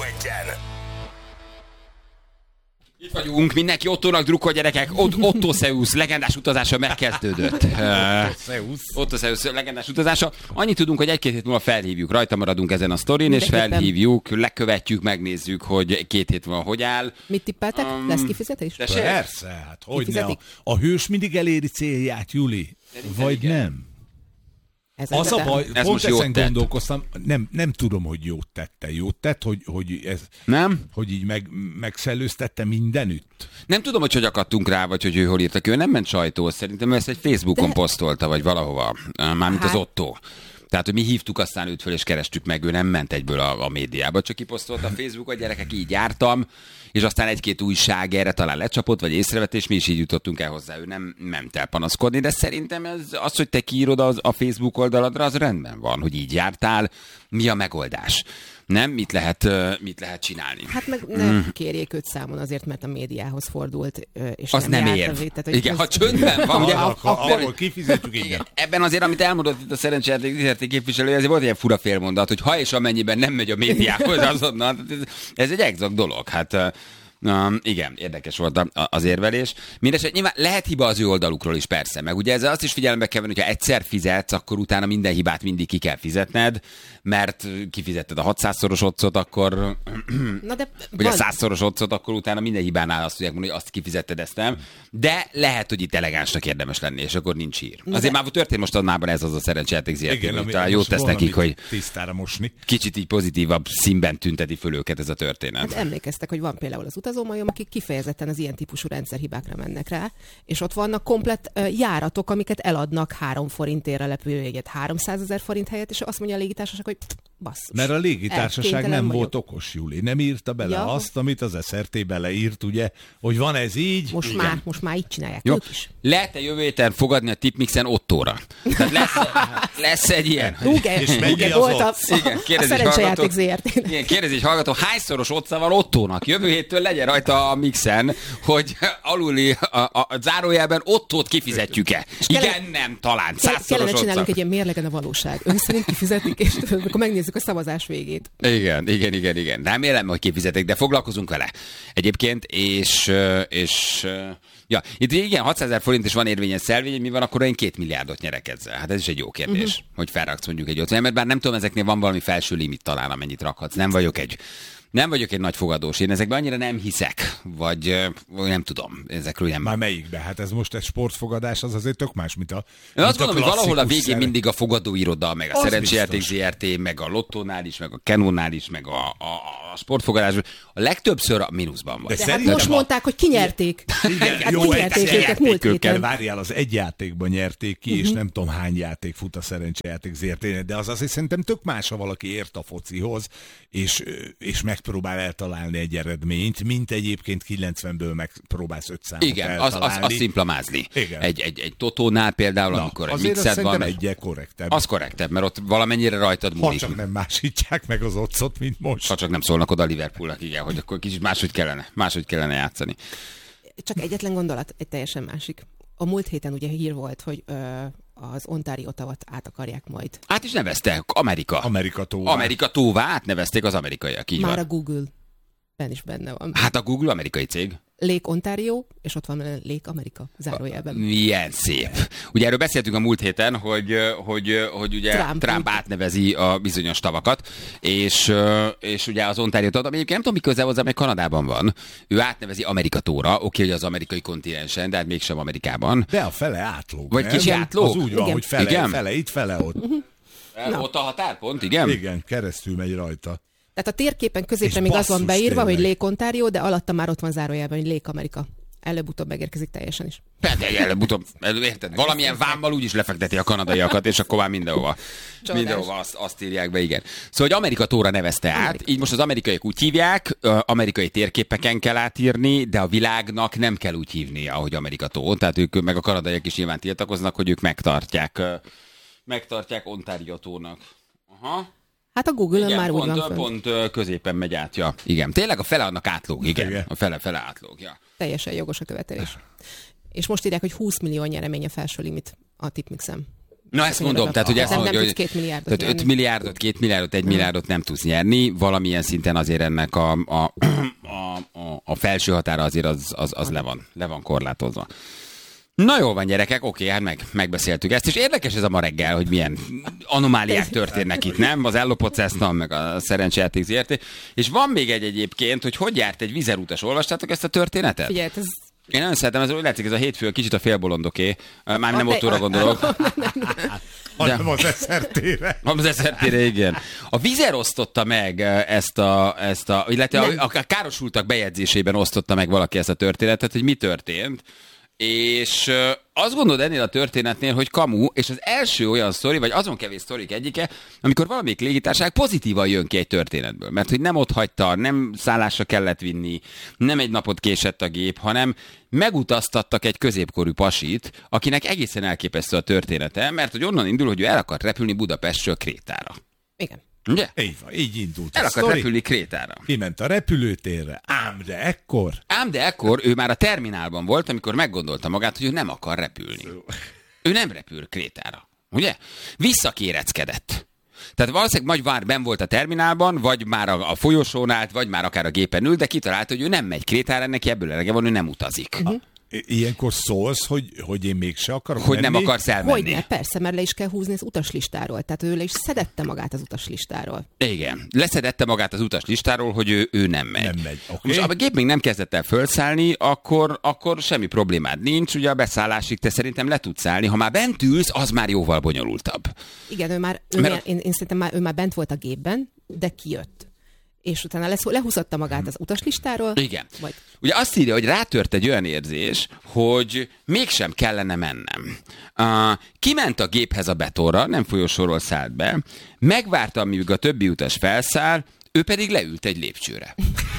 Egyen. Itt vagyunk, mindenki Ottónak drukkol, gyerekek. Otto Seuss legendás utazása megkezdődött. Otto Seuss legendás utazása. Annyit tudunk, hogy 1-2 hét múlva felhívjuk. Rajta maradunk ezen a sztorin, és felhívjuk, lekövetjük, megnézzük, hogy 2 hét van, hogy áll. Mit tippeltek? Lesz kifizetés? Persze, hát hogyne. A hős mindig eléri célját, Juli. Vagy nem? Az a baj, pont ezen gondolkoztam, nem tudom, hogy jót tette. Jót tett, hogy ez... Nem? Hogy így megszellőztette mindenütt? Nem tudom, hogy akadtunk rá, vagy hogy ő hol írtak. Ő nem ment sajtóhoz, szerintem ezt egy Facebookon posztolta, vagy valahova. Mármint az Otto. Tehát, hogy mi hívtuk aztán őt föl, és kerestük meg, ő nem ment egyből a médiába, csak kiposztolta a Facebookon, gyerekek, így jártam, és aztán 1-2 újság erre talán lecsapott, vagy észrevett, és mi is így jutottunk el hozzá, ő nem ment el panaszkodni, de szerintem az, hogy te kiírod a Facebook oldaladra, az rendben van, hogy így jártál, mi a megoldás? Nem? Mit lehet csinálni? Hát meg nem kérjék őt számon azért, mert a médiához fordult, és az nem ér. Igen, ha csöndben van, ugye, akkor kifizetjük, igen. Ebben azért, amit elmondott itt a szerencsejáték képviselője, azért volt ilyen fura félmondat, hogy ha és amennyiben nem megy a médiához azonnal, ez egy exakt dolog. Hát igen, érdekes volt az érvelés. Mindesetre nyilván lehet hiba az ő oldalukról is, persze, meg ugye ezzel azt is figyelembe kell venni, hogyha egyszer fizetsz, akkor utána minden hibát mindig ki kell fizetned, mert kifizetted a 600-szoros otcot, akkor vagy a 100-szoros otcot, akkor utána minden hibánál azt tudják mondani, hogy azt kifizetted, ezt nem. De lehet, hogy itt elegánsnak érdemes lenni, és akkor nincs hír. Azért már történt mostanában ez az a szerencsejáték ZRT, hogy talán jót tesz nekik, hogy tisztára mosni. Kicsit így pozitívabb színben tünteti föl őket ez a történet. Hát emlékeztek, hogy van például az utazómajom, akik kifejezetten az ilyen típusú rendszerhibákra mennek rá, és ott vannak komplett járatok, amiket eladnak 3 forintért a repülőjegyet 300 000 forint helyett, és azt mondja a légitársaság, hogy basszus. Mert a légitársaság nem volt okos, Júli. Nem írta bele azt, amit az SRT beleírt, ugye, hogy van ez így. Most már így csinálják jó. ők is. Lehet-e jövő héten fogadni a Tipmixen Ottóra? Lesz egy ilyen. És mennyi volt az a szerencsejáték ZRT. Igen, kérdezi egy hallgató, hányszoros otca van Ottónak? Jövő héttől legyen rajta a mixen, hogy aluli a zárójelben Ottót kifizetjük-e? Igen, nem, talán. 100-szoros kellene otca. csinálnunk egy ilyen mérlegen a valóság. Ön szerint kifizetik, és akkor megnézzük a szavazás végét. Igen. Remélem, hogy kifizetik, de foglalkozunk vele. Egyébként, és ja, itt igen, 600 000 forint is van érvényes szelvény, mi van, akkor én 2 milliárdot nyerek ezzel. Hát ez is egy jó kérdés, hogy felraksz mondjuk egy 50, mert bár nem tudom, ezeknél van valami felső limit talán, amennyit rakhatsz. Nem vagyok egy nagy fogadós. Én ezekben annyira nem hiszek, vagy nem tudom, ezekről nem. Már melyikbe? Hát ez most egy sportfogadás, az azért tök más, mint a én azt mondom, hogy valahol a végén mindig a fogadóiroda, meg a szerencsejáték ZRT, meg a Lottónál is, meg a Kenónál is, meg a sportfogadásban. A legtöbbször a mínuszban van. De hát most mondták, hogy kinyerték. Jó, egy várjál, az egy játékban nyerték ki, és nem tudom hány játék fut a szerencsejáték ZRT-nél, de az azért szerintem tök más, ha valaki ért a focihoz, és megpróbál eltalálni egy eredményt, mint egyébként 90-ből megpróbálsz 5 számot eltalálni. Igen, az szimpla mázli. Egy totónál például, amikor egy mixed van. Egy korrektebb. Az korrektebb, mert ott valamennyire rajtad múlik. Ha csak nem másítják meg az otcot, mint most. Ha csak nem szólnak oda a Liverpoolnak, igen, hogy akkor kicsit máshogy kellene játszani. Csak egyetlen gondolat, egy teljesen másik. A múlt héten ugye hír volt, hogy az Ontario tavat át akarják majd. Át is neveztek, Amerika tóvá átnevezték az amerikaiak, így már van. A Google-ben is benne van. Hát a Google amerikai cég. Lake Ontario, és ott van Lake Amerika, zárójelben. Milyen szép. Ugye erről beszéltünk a múlt héten, hogy ugye Trump átnevezi a bizonyos tavakat, és ugye az Ontario tavat, ami egyébként nem tudom, mi közel hozzá, meg Kanadában van. Ő átnevezi Amerika tóra, oké, hogy az amerikai kontinensen, de hát mégsem Amerikában. De a fele átlóg. Vagy kicsi átlóg? Az úgy van, hogy fele itt, fele ott. Ott a határpont, igen? Igen, keresztül megy rajta. Tehát a térképen középre még az van beírva, hogy Lake Ontario, de alatta már ott van zárójelben, hogy Lake Amerika. Előbb-utóbb megérkezik teljesen is. Persze, előbb-utóbb, érted? Valamilyen vámmal úgyis lefekteti a kanadaiakat, és akkor már mindenhova azt írják be, igen. Szóval, hogy Amerika tóra nevezte át, így most az amerikaiak úgy hívják, amerikai térképeken kell átírni, de a világnak nem kell úgy hívnia, ahogy Amerika tó. Tehát ők, meg a kanadaiak is nyilván tiltakoznak, hogy ők megtartják Ontario tónak. Aha. Hát a Google-ön már úgy van pont középen megy át, ja. Igen, tényleg a fele annak átlóg, igen. A fele átlóg, ja. Teljesen jogos a követelés. És most írják, hogy 20 millió nyeremény a felső limit a Tipmixen. Na ezt mondom, tehát hogy ezt mondja, hogy 2 milliárdot 5 milliárdot, 2 milliárdot, 1 milliárdot nem tudsz nyerni, valamilyen szinten azért ennek a felső határa azért az le van korlátozva. Na jól van, gyerekek, oké, hát megbeszéltük ezt, és érdekes ez a ma reggel, hogy milyen anomáliák történnek itt, nem? Az ellopott Cessna, meg a szerencsejáték ZRT. És van még egy egyébként, hogy járt egy vizerutas, olvastátok ezt a történetet? Figyelj, ez... Én nagyon szeretem, ez úgy látszik, ez a hétfő kicsit a félbolondoké. Már nem Ottóra gondolok. Hanem az SRT-re. Az SRT-re, igen. A Vizer osztotta meg illetve a károsultak bejegyzésében osztotta meg valaki ezt a történetet, hogy mi történt. És azt gondolod ennél a történetnél, hogy kamu, és az első olyan sztori, vagy azon kevés sztorik egyike, amikor valamelyik légitársaság pozitívan jön ki egy történetből. Mert hogy nem ott hagyta, nem szállásra kellett vinni, nem egy napot késett a gép, hanem megutaztattak egy középkorú pasit, akinek egészen elképesztő a története, mert hogy onnan indul, hogy ő el akart repülni Budapestről Krétára. Igen. Ugye? Így indult el akart repülni Krétára. Kiment a repülőtérre, ám de ekkor ő már a terminálban volt, amikor meggondolta magát, hogy ő nem akar repülni. Ő nem repül Krétára. Ugye? Visszakéreckedett. Tehát valószínűleg vagy már benn volt a terminálban, vagy már a folyosón állt, vagy már akár a gépen ült, de kitalálta, hogy ő nem megy Krétára, neki ebből elege van, ő nem utazik. Uh-huh. Ilyenkor szólsz, hogy én mégse akarok hogy menni? Nem akarsz elmenni. Hogyne, persze, mert le is kell húzni az utaslistáról. Tehát ő le is szedette magát az utaslistáról. Igen, leszedette magát az utaslistáról, hogy ő nem megy. Nem megy, okay. Most a gép még nem kezdett el fölszállni, akkor semmi problémád nincs. Ugye a beszállásig te szerintem le tudsz állni. Ha már bent ülsz, az már jóval bonyolultabb. Igen, én szerintem ő már bent volt a gépben, de kijött. És utána lehúzotta magát az utaslistáról. Igen. Ugye azt írja, hogy rátört egy olyan érzés, hogy mégsem kellene mennem. Kiment a géphez a betonra, nem folyosóról szállt be, megvárta, amíg a többi utas felszáll, ő pedig leült egy lépcsőre.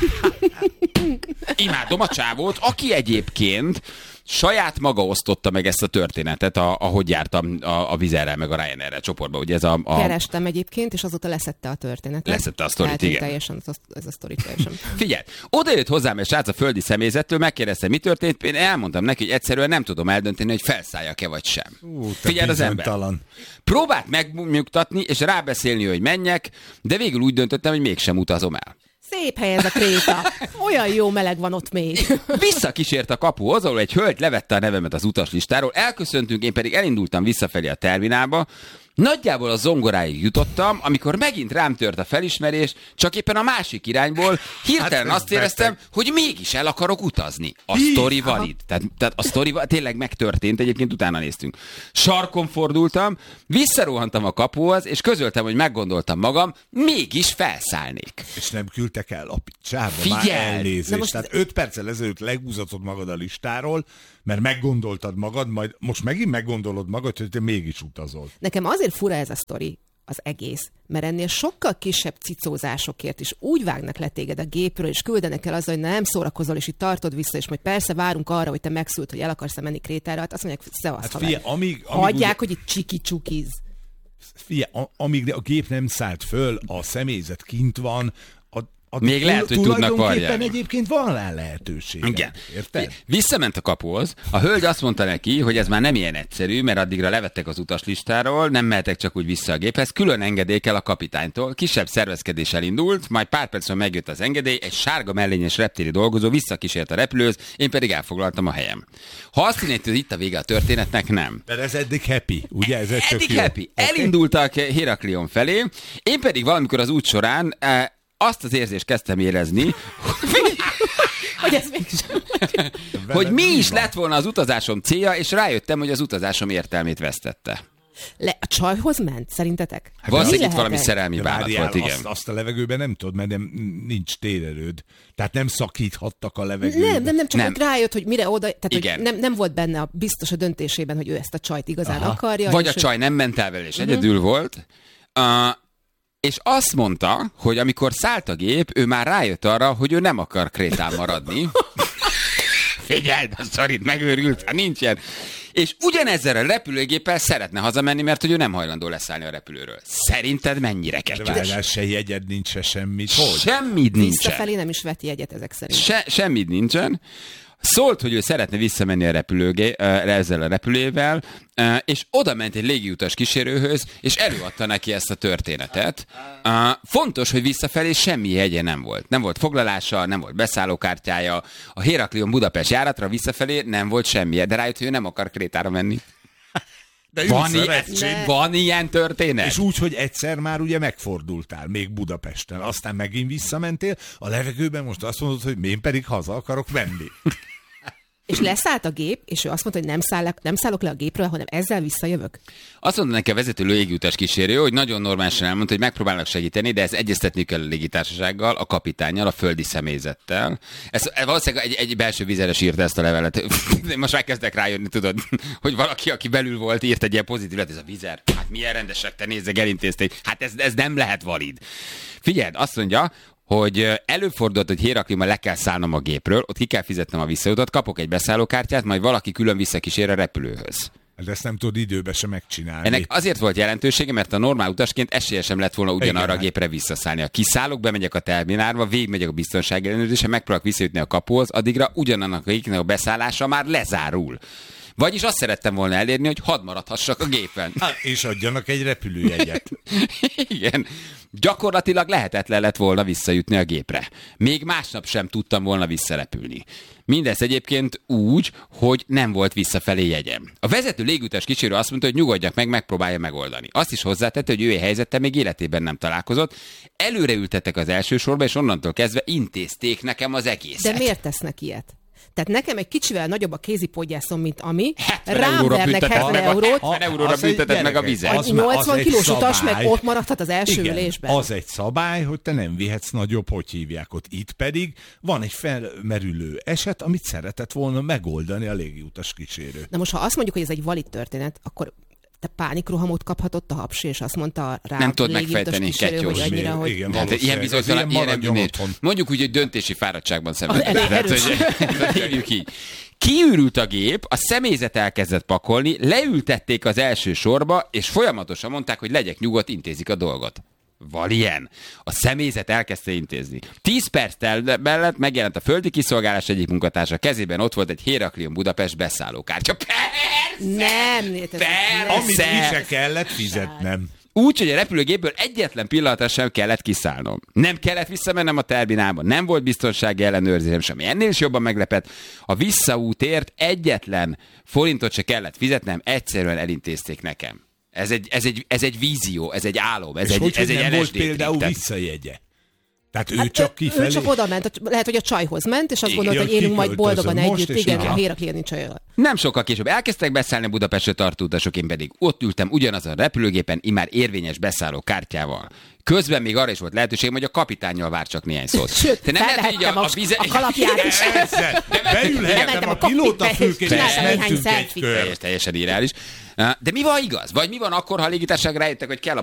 Imádom a csávót, aki egyébként saját maga osztotta meg ezt a történetet, ahogy jártam a Vizerrel, meg a Ryanairrel csoportba. Ugye Kerestem egyébként, és azóta leszette a történetet. Leszette a sztorit, igen. Teljesen, ez a sztori teljesen. Figyelj, oda jött hozzám egy srác a földi személyzettől, megkérdezte, mi történt, én elmondtam neki, hogy egyszerűen nem tudom eldönteni, hogy felszálljak-e vagy sem. Figyelj az ember. Próbált megnyugtatni, és rábeszélni, hogy menjek, de végül úgy döntöttem, hogy mégsem utazom el. Szép hely ez a Kréta. Olyan jó meleg van ott még. Visszakísért a kapuhoz, ahol egy hölgy levette a nevemet az utaslistáról, elköszöntünk, én pedig elindultam visszafelé a terminálba. Nagyjából a zongoráig jutottam, amikor megint rám tört a felismerés, csak éppen a másik irányból hirtelen azt éreztem, hogy mégis el akarok utazni. A sztori valid. Tehát a sztori tényleg megtörtént, egyébként utána néztünk. Sarkon fordultam, visszarohantam a kapuhoz, és közöltem, hogy meggondoltam magam, mégis felszállnék. És nem küldtek el a picsába, már elnézést. Tehát 5 perccel ezelőtt legúzatod magad a listáról, mert meggondoltad magad, majd most megint meggondolod magad, hogy te mégis utazol. Nekem azért fura ez a sztori, az egész, mert ennél sokkal kisebb cicózásokért is úgy vágnak le téged a gépről, és küldenek el azzal, hogy nem szórakozol, és itt tartod vissza, és majd persze várunk arra, hogy te megszült, hogy el akarsz menni Krétára, hát azt mondják, szevasz, haver. Hagyják, hogy itt csiki-csukiz. Figyelj, amíg a gép nem szállt föl, a személyzet kint van, még lehet, hogy tudnak varjálni. Egyébként van rá lehetőség. Igen. Érted? Visszament a kapuhoz, a hölgy azt mondta neki, hogy ez már nem ilyen egyszerű, mert addigra levettek az utaslistáról, nem mehetek csak úgy vissza a géphez, külön engedély kell a kapitánytól, kisebb szervezkedés elindult, majd pár percben megjött az engedély, egy sárga mellényes reptéri dolgozó visszakísért a repülőhöz, én pedig elfoglaltam a helyem. Ha azt hinnéd, hogy itt a vége a történetnek, nem. Mert ez eddig happy, ugye? Ez eddig happy. Okay. Elindultak Heraklion felé, én pedig valamikor az út során azt az érzést kezdtem érezni, hogy ez mégsem. Hogy mi is lett volna az utazásom célja, és rájöttem, hogy az utazásom értelmét vesztette. A csajhoz ment, szerintetek? Valószínűleg itt valami szerelmi bánat volt, igen. Azt a levegőben nem tudod, mert nincs térerőd. Tehát nem szakíthattak a levegőben. Nem, csak nem. Rájött, hogy mire oda... Tehát, hogy nem volt benne biztos a döntésében, hogy ő ezt a csajt igazán akarja. Vagy a csaj nem ment el vele, és egyedül volt. És azt mondta, hogy amikor szállt a gép, ő már rájött arra, hogy ő nem akar Krétán maradni. Figyeld, a szorít, megőrült, hát nincs ilyen. És ugyanezzel a repülőgéppel szeretne hazamenni, mert hogy ő nem hajlandó leszállni a repülőről. Szerinted mennyire kettős? Se jegyed nincs, se semmit. Semmit nincsen. Visszafelé nem is vett jegyet ezek szerint. Semmit nincsen. Szólt, hogy ő szeretne visszamenni a ezzel a repülővel, és oda ment egy légiutas kísérőhöz, és előadta neki ezt a történetet. Fontos, hogy visszafelé semmi jegye nem volt. Nem volt foglalása, nem volt beszállókártyája. A Héraklion Budapest járatra visszafelé nem volt semmi, de rájött, hogy ő nem akar Krétára menni. De van ilyen történet? És úgy, hogy egyszer már ugye megfordultál, még Budapesten, aztán megint visszamentél, a levegőben most azt mondod, hogy én pedig haza akarok menni. És leszállt a gép, és ő azt mondta, hogy nem szállok le a gépről, hanem ezzel visszajövök. Azt mondta neki a vezető légiutas kísérő, hogy nagyon normálisan elmondta, hogy megpróbálnak segíteni, de ez egyeztetni kell a légitársasággal, a kapitánnyal, a földi személyzettel. Ez valószínűleg egy belső vizeres írta ezt a levelet. Most már kezdek rájönni, tudod, hogy valaki, aki belül volt, írt egy ilyen pozitívat, ez a vizer. Hát milyen rendesek, te nézzek, elintézték. Hát ez nem lehet valid. Figyeld, azt mondja, hogy előfordult, hogy Héraklionban le kell szállnom a gépről, ott ki kell fizetnem a visszautat, kapok egy beszállókártyát, majd valaki külön visszakísér a repülőhöz. De ezt nem tudod időbe sem megcsinálni. Ennek azért volt jelentősége, mert a normál utasként esélye sem lett volna ugyanarra a gépre visszaszállni. Ha kiszállok, bemegyek a terminálba, végigmegyek a biztonsági ellenőrzésen, megpróbálok visszajutni a kapuhoz, addigra ugyanannak a beszállása már lezárul. Vagyis azt szerettem volna elérni, hogy hadd maradhassak a gépen. És adjanak egy repülőjegyet. Igen. Gyakorlatilag lehetetlen lett volna visszajutni a gépre. Még másnap sem tudtam volna visszarepülni. Mindez egyébként úgy, hogy nem volt visszafelé jegyem. A vezető légutas kísérő azt mondta, hogy nyugodjak meg, megpróbálja megoldani. Azt is hozzátette, hogy ő egy helyzettel még életében nem találkozott. Előre ültettek az első sorba, és onnantól kezdve intézték nekem az egészet. De miért tesznek ilyet? Tehát nekem egy kicsivel nagyobb a kézipodgyászom, mint ami. 70 vernek 70 eurót. 70 euróra büntetett meg a vizet. Egy 80 kilós utas meg ott maradhat az első ülésben. Az egy szabály, hogy te nem vihetsz nagyobb, hogy hívják ott. Itt pedig van egy felmerülő eset, amit szeretett volna megoldani a légiutas kísérő. Na most, ha azt mondjuk, hogy ez egy valid történet, akkor te pánikrohamot kaphatott a hapsi, és azt mondta rá nem tudod megfejteni, kettős, hogy annyira, hogy... Igen, hát, ilyen bizonytalan, mondjuk úgy, hogy döntési fáradtságban szenvedett. Hívjuk így. Kiürült a gép, a személyzet elkezdett pakolni, leültették az első sorba, és folyamatosan mondták, hogy legyek nyugodt, intézik a dolgot. Van ilyen. A személyzet elkezdte intézni. 10 perc mellett megjelent a földi kiszolgálás egyik munkatársa, kezében ott volt egy Héraklion Budapest beszállókártya. Persze! Nem, amit ki se kellett fizetnem. Úgy, hogy a repülőgépből egyetlen pillanatra sem kellett kiszállnom. Nem kellett visszamennem a terminálba, nem volt biztonsági ellenőrzésem sem. Ennél is jobban meglepett. A visszaútért egyetlen forintot se kellett fizetnem, egyszerűen elintézték nekem. Ez egy vízió, ez egy álom, ez egy LSD nem volt például visszajegye. Tehát ő hát csak kifelé. Ő csak oda ment, lehet, hogy a csajhoz ment, és azt gondolta, hogy élünk majd boldogan együtt, igen, a Héraklioni csajjal. Nem sokkal később elkezdtek beszállni a Budapestre tartó utasok, én pedig ott ültem ugyanazon a repülőgépen, immár érvényes beszálló kártyával. Közben még arra is volt lehetőség, hogy a kapitánnyal vár csak néhány szót. Sőt, te nem lehet, hogy a kalapját is. Beülhettem a pilótafülkén, és mentünk egy kör. Teljesen irreális. De mi van igaz? Vagy mi van akkor, ha a légitársaság rájöttek, hogy kell a